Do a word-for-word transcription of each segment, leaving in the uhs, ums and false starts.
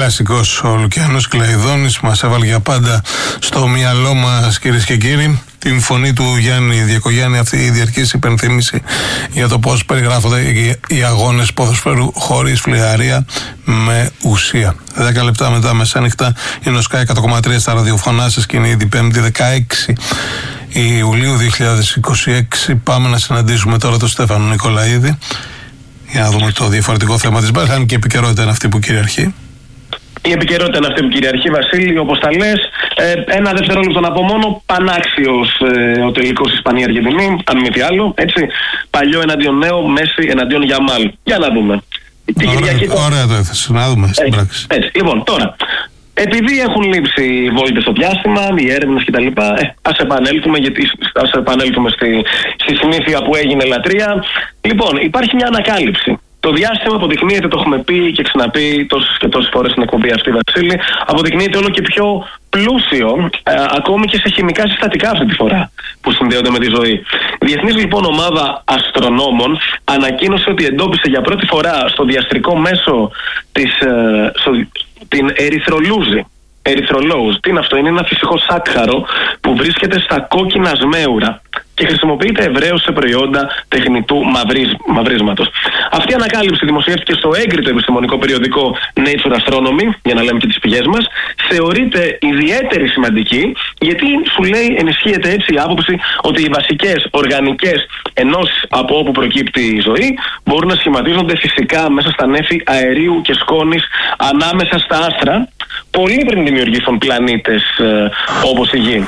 Κλασικός ο Λουκιάνος Κλαϊδόνης μας έβαλε για πάντα στο μυαλό μας, κυρίες και κύριοι, την φωνή του Γιάννη Διακογιάννη, αυτή η διαρκής υπενθύμηση για το πώς περιγράφονται οι αγώνες ποδοσφαίρου χωρίς φλιαρία με ουσία. Δέκα λεπτά μετά μεσάνυχτα είναι ο Sky εκατό κόμμα τρία στα ραδιοφωνά σας και είναι ήδη πέμπτη δεκαέξι Ιουλίου δύο χιλιάδες είκοσι έξι. Πάμε να συναντήσουμε τώρα τον Στέφανο Νικολαίδη για να δούμε το διαφορετικό θέμα της μπάλας, αν και η επικαιρότητα είναι αυτή που κυριαρχεί. Η επικαιρότητα είναι αυτή που κυριαρχεί, Βασίλη, όπως τα λες. Ε, ένα δευτερόλεπτο να πω μόνο. Πανάξιος ε, ο τελικός Ισπανία-Αργεντινή, αν μη τι άλλο. Έτσι. Παλιό εναντίον νέο, Μέση εναντίον Γιαμάλ. Για να δούμε. Ωραία, Κυριακή, ωραία το έθεσε. Να δούμε στην έτσι, πράξη. Έτσι. Λοιπόν, τώρα. Επειδή έχουν λείψει βόλτες στο διάστημα, οι έρευνες κτλ., ε, ας επανέλθουμε, γιατί, ας επανέλθουμε στη, στη συνήθεια που έγινε λατρεία. Λοιπόν, υπάρχει μια ανακάλυψη. Το διάστημα αποδεικνύεται, το έχουμε πει και ξαναπεί τόσες και τόσες φορές στην εκπομπή αυτή, Βασίλη, αποδεικνύεται όλο και πιο πλούσιο, ε, ακόμη και σε χημικά συστατικά αυτή τη φορά, που συνδέονται με τη ζωή. Η διεθνής λοιπόν ομάδα αστρονόμων ανακοίνωσε ότι εντόπισε για πρώτη φορά στο διαστρικό μέσο της, ε, στο, την ερυθρολούζη. Ερυθρολόους. Τι είναι αυτό? Είναι ένα φυσικό σάκχαρο που βρίσκεται στα κόκκινα σμέουρα και χρησιμοποιείται ευρέως σε προϊόντα τεχνητού μαυρίζ, μαυρίσματος. Αυτή η ανακάλυψη δημοσιεύτηκε στο έγκριτο επιστημονικό περιοδικό Nature Astronomy, για να λέμε και τις πηγές μας. Θεωρείται ιδιαίτερη σημαντική, γιατί σου λέει, ενισχύεται έτσι η άποψη ότι οι βασικές οργανικές ενώσεις από όπου προκύπτει η ζωή μπορούν να σχηματίζονται φυσικά μέσα στα νέφη αερίου και σκόνης ανάμεσα στα άστρα, πολύ πριν δημιουργηθούν πλανήτες ε, όπως η Γη.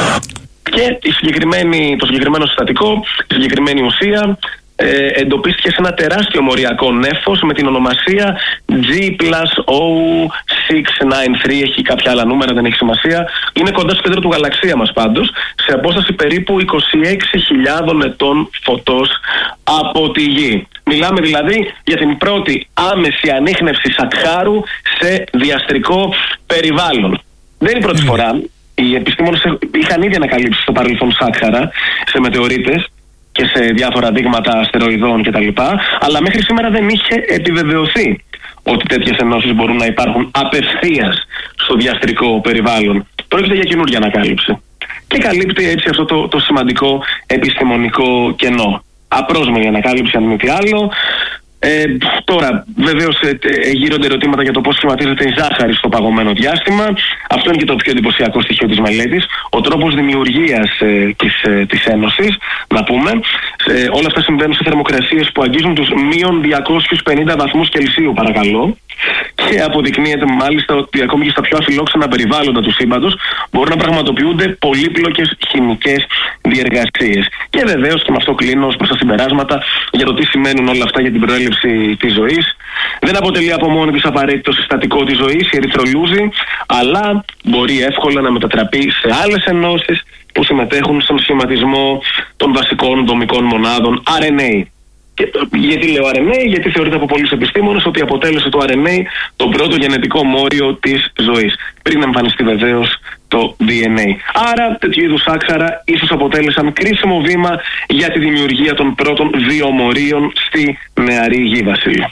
Και η συγκεκριμένη, το συγκεκριμένο συστατικό, η συγκεκριμένη ουσία ε, εντοπίστηκε σε ένα τεράστιο μοριακό νέφος με την ονομασία G plus O εξακόσια ενενήντα τρία. Έχει κάποια άλλα νούμερα, δεν έχει σημασία. Είναι κοντά στο κέντρο του γαλαξία μας πάντως, σε απόσταση περίπου είκοσι έξι χιλιάδων ετών φωτός από τη Γη. Μιλάμε δηλαδή για την πρώτη άμεση ανίχνευση σακχάρου σε διαστρικό περιβάλλον. Δεν είναι η πρώτη mm. φορά. Οι επιστήμονες είχαν ήδη ανακαλύψει στο παρελθόν σάκχαρα σε μετεωρίτες και σε διάφορα δείγματα αστεροειδών κτλ. Αλλά μέχρι σήμερα δεν είχε επιβεβαιωθεί ότι τέτοιες ενώσεις μπορούν να υπάρχουν απευθείας στο διαστρικό περιβάλλον. Πρόκειται για καινούργια ανακάλυψη. Και καλύπτει έτσι αυτό το, το σημαντικό επιστημονικό κενό. Απρόσμενη ανακάλυψη, αν μη τι άλλο. Ε, τώρα, βεβαίως, ε, ε, γύρονται ερωτήματα για το πώς σχηματίζεται η ζάχαρη στο παγωμένο διάστημα. Αυτό είναι και το πιο εντυπωσιακό στοιχείο της μελέτης. Ο τρόπος δημιουργίας ε, της, ε, της Ένωσης, να πούμε. Ε, όλα αυτά συμβαίνουν σε θερμοκρασίες που αγγίζουν τους μείον διακόσιους πενήντα βαθμούς Κελσίου, παρακαλώ. Και αποδεικνύεται μάλιστα ότι ακόμη και στα πιο αφιλόξενα περιβάλλοντα του σύμπαντος μπορούν να πραγματοποιούνται πολύπλοκες χημικές διεργασίες. Και βεβαίως, και με αυτό κλείνω ως προς τα συμπεράσματα για το τι σημαίνουν όλα αυτά για την προέλευση της ζωής. Δεν αποτελεί από μόνο της απαραίτητο συστατικό της ζωής η ερυθρολούζη, αλλά μπορεί εύκολα να μετατραπεί σε άλλες ενώσεις που συμμετέχουν στον σχηματισμό των βασικών δομικών μονάδων αρ εν έι. Και, γιατί λέω αρ εν έι? Γιατί θεωρείται από πολλούς επιστήμονες ότι αποτέλεσε το αρ εν έι το πρώτο γενετικό μόριο της ζωής, πριν εμφανιστεί βεβαίως το ντι εν έι. Άρα, τέτοιου είδους σάκχαρα ίσως αποτέλεσαν κρίσιμο βήμα για τη δημιουργία των πρώτων βιομορίων στη νεαρή Γη, Βασίλη.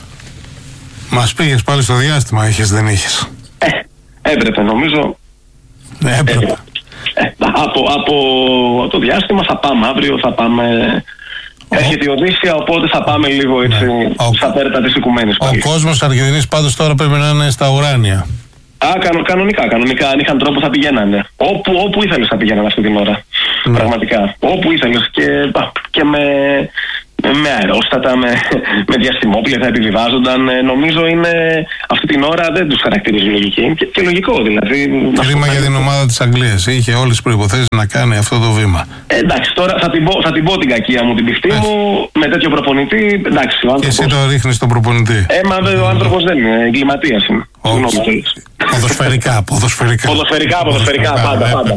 Μας πήγες πάλι στο διάστημα, είχες δεν είχες? Ε, έπρεπε νομίζω. Ναι, έπρεπε. Ε, ε, από, από το διάστημα θα πάμε αύριο, θα πάμε... Έρχεται η Οδύσσεια, οπότε θα πάμε λίγο έτσι ναι. στα πέρτα της οικουμένης. Ο πάλι. Κόσμος Αργεντινής πάντως τώρα πρέπει να είναι στα ουράνια. Α, κανο, κανονικά, κανονικά. Αν είχαν τρόπο θα πηγαίνανε. Όπου, όπου ήθελες θα πηγαίνανε αυτή την ώρα. Ναι. Πραγματικά. Όπου ήθελες και, και με, με αερόστατα, με, με διαστημόπλια θα επιβιβάζονταν. Ε, νομίζω είναι αυτή την ώρα δεν τους χαρακτηρίζει λογική. Και, και λογικό δηλαδή. Κρίμα για την ομάδα της Αγγλίας. Είχε όλες τις προϋποθέσεις να κάνει αυτό το βήμα. Ε, εντάξει, τώρα θα την, πω, θα την πω την κακία μου, την πηχτή μου, με τέτοιο προπονητή. Εντάξει, ο άνθρωπος... Και εσύ το ρίχνεις τον προπονητή. Ε, μα βέβαια ο άνθρωπος δεν είναι. Εγκληματίας είναι. Ποδοσφαιρικά, ποδοσφαιρικά. Ποδοσφαιρικά, ποδοσφαιρικά, πάντα, πάντα.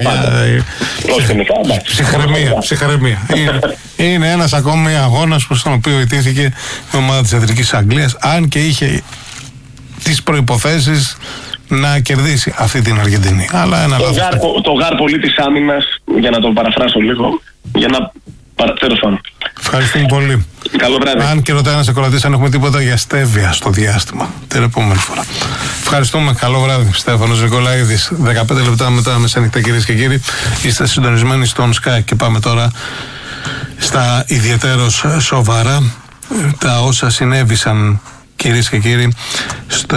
πάντα. Ψυχραιμία, ψυχραιμία. είναι, είναι ένας ακόμη αγώνας προς τον οποίο ιτήθηκε η ομάδα της Εθνικής Αγγλίας, αν και είχε τις προϋποθέσεις να κερδίσει αυτή την Αργεντινή. Αλλά ένα το, λάθος. γάρ, το γάρ πολύ της άμυνας, για να το παραφράσω λίγο, για να παρατέρω. Ευχαριστούμε πολύ. Καλό βράδυ. Αν και ρωτάει ένας ακροατής αν έχουμε τίποτα για στέβια στο διάστημα την επόμενη φορά. Ευχαριστούμε. Καλό βράδυ. Στέφανος Νικολαίδης. δεκαπέντε λεπτά μετά μεσάνυχτα, κυρίες και κύριοι. Είστε συντονισμένοι στον Sky και πάμε τώρα στα ιδιαιτέρως σοβαρά, τα όσα συνέβησαν, κυρίες και κύριοι, στο,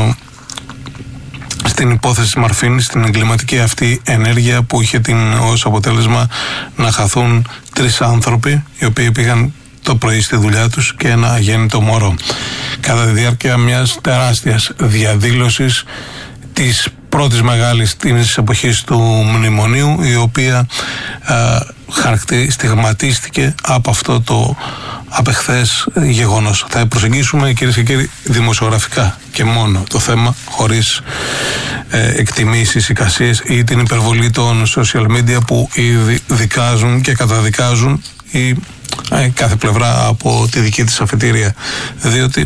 στην υπόθεση Μαρφίνης, στην εγκληματική αυτή ενέργεια που είχε την, ως αποτέλεσμα να χαθούν τρεις άνθρωποι οι οποίοι πήγαν το πρωί στη δουλειά τους και ένα αγέννητο μωρό κατά τη διάρκεια μιας τεράστιας διαδήλωσης της πρώτης μεγάλης της εποχής του μνημονίου, η οποία χαρακτή, στιγματίστηκε από αυτό το απεχθές γεγονός. Θα προσεγγίσουμε, κυρίες και κύριοι, δημοσιογραφικά και μόνο το θέμα, χωρίς ε, εκτιμήσεις, εικασίες ή την υπερβολή των social media που ήδη δικάζουν και καταδικάζουν η ε, κάθε πλευρά από τη δική της αφετηρία. Διότι,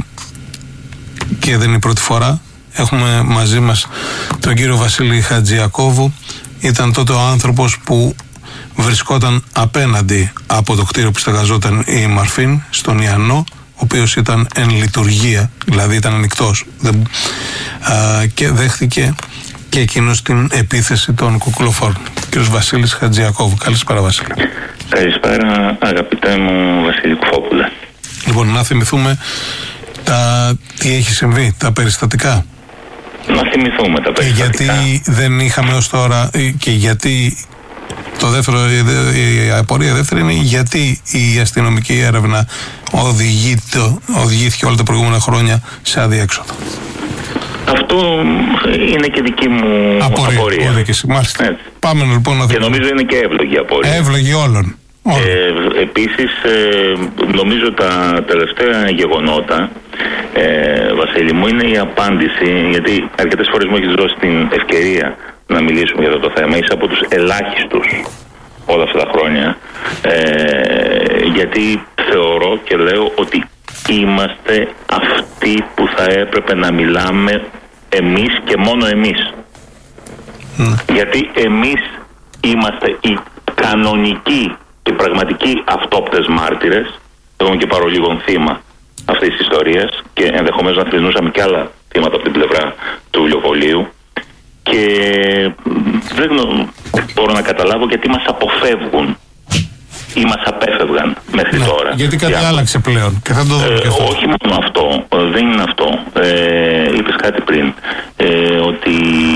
και δεν είναι η πρώτη φορά, έχουμε μαζί μας τον κύριο Βασίλη Χατζιακόβου. Ήταν τότε ο άνθρωπος που βρισκόταν απέναντι από το κτίριο που στεγαζόταν η Μαρφίν, στον Ιαννό, ο οποίος ήταν εν λειτουργία, δηλαδή ήταν ανοιχτός, δεν, α, και δέχτηκε και εκείνος την επίθεση των κουκουλοφόρων. Κύριος Βασίλης Χατζιακόβου. Καλησπέρα, Βασίλη. Καλησπέρα, αγαπητέ μου Βασίλη Κουφόπουλε. Λοιπόν, να θυμηθούμε τα, τι έχει συμβεί, τα περιστατικά. Να θυμηθούμε τα περιστατικά. Και γιατί δεν είχαμε ως τώρα, και γιατί το δεύτερο, η απορία δεύτερη είναι γιατί η αστυνομική έρευνα οδηγείται, οδηγήθηκε όλα τα προηγούμενα χρόνια σε αδιέξοδο. Αυτό είναι και δική μου απορία. απορία. Μάλιστα. Πάμε λοιπόν να και νομίζω είναι και εύλογη απορία. Εύλογη όλων. Ε, επίσης, ε, νομίζω τα τελευταία γεγονότα, ε, Βασίλη μου, είναι η απάντηση, γιατί αρκετές φορές μου έχεις δώσει την ευκαιρία να μιλήσουμε για αυτό το θέμα. Είσαι από τους ελάχιστους όλα αυτά τα χρόνια, ε, γιατί θεωρώ και λέω ότι είμαστε αυτοί που θα έπρεπε να μιλάμε εμείς και μόνο εμείς. Mm. Γιατί εμείς είμαστε οι κανονικοί και πραγματικοί αυτόπτες μάρτυρες. Εγώ είμαι και παρολίγων θύμα αυτής της ιστορίας και ενδεχομένως να θρηνούσαμε και άλλα θύματα από την πλευρά του Λιοβολίου. Και δεν μπορώ να καταλάβω γιατί μας αποφεύγουν ή μας απέφευγαν μέχρι ναι, τώρα. Γιατί κάτι για... άλλαξε πλέον και θα το δούμε. Ε, όχι μόνο αυτό, δεν είναι αυτό. Ε, είπες κάτι πριν, ε, ότι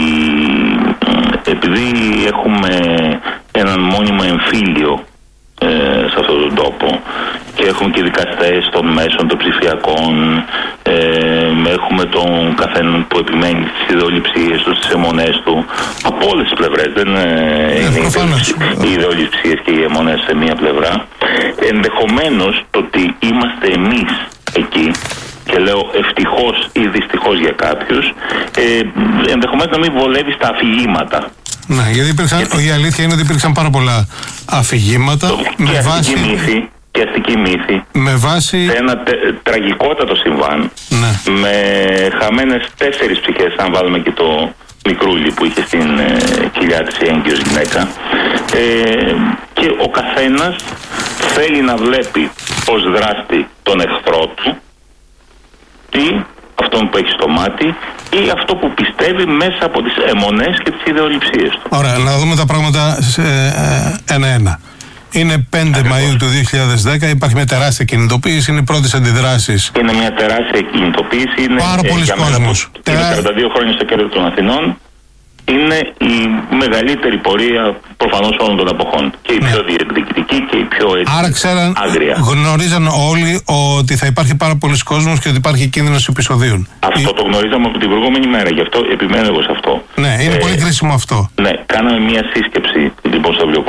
επειδή έχουμε έναν μόνιμο εμφύλιο ε, σε αυτόν τον τόπο και έχουμε και δικαστές των μέσων των ψηφιακών, ε, έχουμε τον καθέναν που επιμένει στις ιδεολειψίες του, στις αιμονές του, από όλες τις πλευρές. Δεν ε, είναι οι ιδεολειψίες και οι αιμονές σε μία πλευρά. Ενδεχομένως το ότι είμαστε εμείς εκεί, και λέω ευτυχώς ή δυστυχώς για κάποιους, ε, ενδεχομένως να μην βολεύει στα αφηγήματα. Ναι, γιατί υπήρξαν, γιατί... η αλήθεια είναι ότι υπήρξαν πάρα πολλά αφηγήματα το, με και βάση... αστική μύθη, και αστική μύθη με βάση... σε ένα τε, τραγικότατο συμβάν, ναι, με χαμένες τέσσερις ψυχές, αν βάλουμε και το μικρούλι που είχε στην ε, κοιλιά της η έγκυος γυναίκα, ε, και ο καθένας θέλει να βλέπει ως δράστη τον εχθρό του ή αυτόν που έχει στο μάτι ή αυτό που πιστεύει μέσα από τις αιμονές και τις ιδεολειψίες του. Ωραία, να δούμε τα πράγματα ένα-ένα. Είναι πέντε Ακριβώς. Μαΐου του δύο χιλιάδες δέκα, υπάρχει μια τεράστια κινητοποίηση, είναι οι πρώτες αντιδράσεις. Είναι μια τεράστια κινητοποίηση, είναι πάρα πολλοί κόσμος. Τερά... Είναι σαράντα δύο χρόνια στο κέντρο των Αθηνών. Είναι η μεγαλύτερη πορεία προφανώς όλων των εποχών. Και η ναι. πιο διεκδικητική και η πιο έτσι, άρα ξέραν, άγρια. Γνωρίζαν όλοι ότι θα υπάρχει πάρα πολλοί κόσμος και ότι υπάρχει κίνδυνος επεισοδίων. Αυτό η... το γνωρίζαμε από την προηγούμενη μέρα, γι' αυτό επιμένω εγώ σε αυτό. Ναι, είναι ε, πολύ κρίσιμο αυτό. Ναι, κάναμε μια σύσκεψη λοιπόν στο βιβλίο